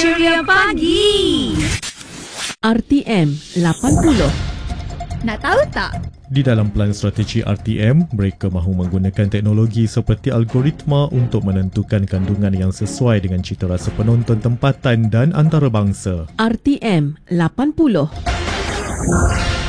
Ceria Pagi. RTM 80. Nak tahu tak? Di dalam pelan strategi RTM, mereka mahu menggunakan teknologi seperti algoritma untuk menentukan kandungan yang sesuai dengan cita rasa penonton tempatan dan antarabangsa. RTM 80.